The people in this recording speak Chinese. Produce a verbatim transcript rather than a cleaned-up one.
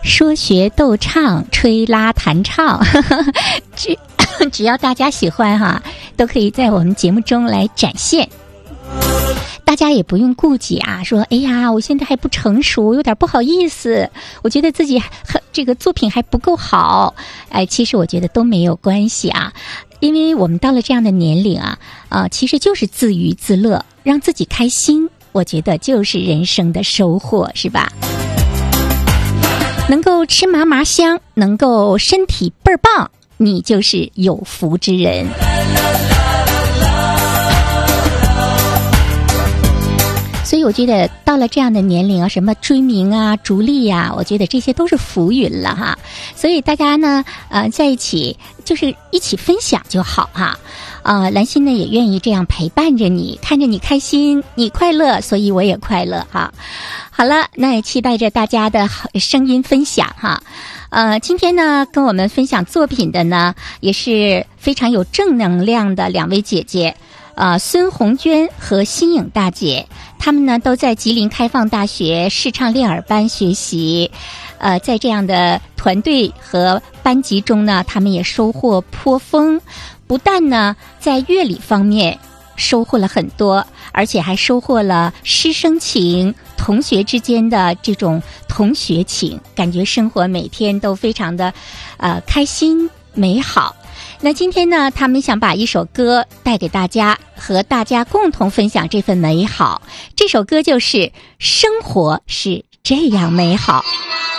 说学逗唱，吹拉弹唱，只只要大家喜欢哈，都可以在我们节目中来展现。大家也不用顾忌啊，说哎呀，我现在还不成熟，有点不好意思，我觉得自己很这个作品还不够好。哎，其实我觉得都没有关系啊，因为我们到了这样的年龄啊，啊，其实就是自娱自乐，让自己开心，我觉得就是人生的收获，是吧？能够吃嘛嘛香，能够身体倍儿棒，你就是有福之人。所以我觉得到了这样的年龄啊，什么追名啊、逐利啊，我觉得这些都是浮云了哈。所以大家呢，呃，在一起就是一起分享就好哈。呃，兰心呢也愿意这样陪伴着你，看着你开心，你快乐，所以我也快乐哈。好了，那也期待着大家的声音分享哈。呃，今天呢跟我们分享作品的呢，也是非常有正能量的两位姐姐。呃，孙红娟和新颖大姐，她们呢都在吉林开放大学视唱练耳班学习。呃，在这样的团队和班级中呢，她们也收获颇丰。不但呢在乐理方面收获了很多，而且还收获了师生情、同学之间的这种同学情，感觉生活每天都非常的呃开心美好。那今天呢，他们想把一首歌带给大家，和大家共同分享这份美好。这首歌就是《生活是这样美好》。